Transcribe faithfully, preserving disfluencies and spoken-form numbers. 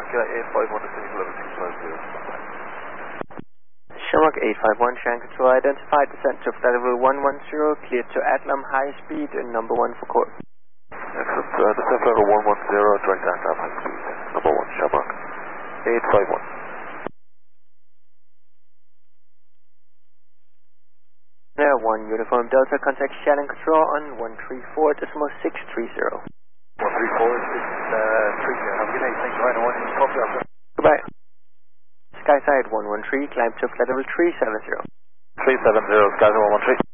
Kilo eight five one, descending level six five zero. Shamrock eight five one, Shanghai Control identified, descent to flight level one one zero, cleared to Atlam high speed and number one for court. Excellent, uh, descent level one one zero, direct Atlam high speed, number one, Shamrock eight five one. There, one Uniform Delta, contact Shannon Control on one three four decimal six three zero. one three four six three zero, have a good night, thanks for riding one, copy after. Goodbye. Skyside one one three, climb to flight level three seven zero. three seven zero, Skyside one one three.